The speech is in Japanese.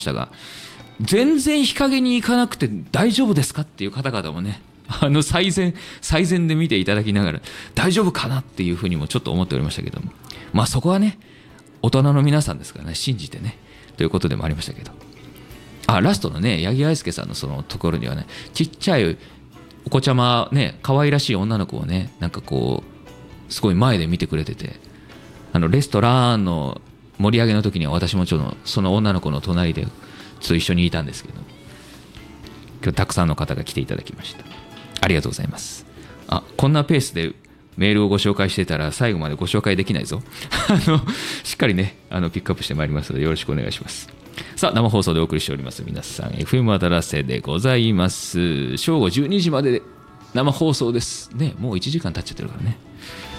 したが、全然日陰に行かなくて大丈夫ですかっていう方々もね、最善で見ていただきながら大丈夫かなっていうふうにもちょっと思っておりましたけども、まあそこはね、大人の皆さんですからね、信じてね、ということでもありましたけど。ラストのね、八木愛介さんのそのところにはね、ちっちゃいお子ちゃまね、可愛らしい女の子をね、なんかこう、すごい前で見てくれてて、レストランの盛り上げの時には私もちょっとその女の子の隣でちょっと一緒にいたんですけど、今日たくさんの方が来ていただきました。ありがとうございます。こんなペースでメールをご紹介してたら最後までご紹介できないぞ。しっかりね、ピックアップしてまいりますのでよろしくお願いします。さあ、生放送でお送りしております皆さん、FM 渡良瀬でございます。正午12時まで生放送ですね。もう1時間経っちゃってるからね。